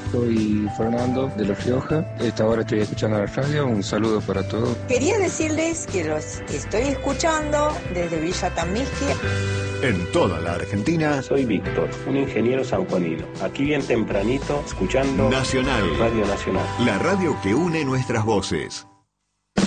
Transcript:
Soy Fernando de La Rioja. Esta hora estoy escuchando la radio. Un saludo para todos. Quería decirles que los estoy escuchando desde Villa Tamisqui. En toda la Argentina. Soy Víctor, un ingeniero sanjuanino. Aquí bien tempranito, escuchando Nacional. Radio Nacional. La radio que une nuestras voces.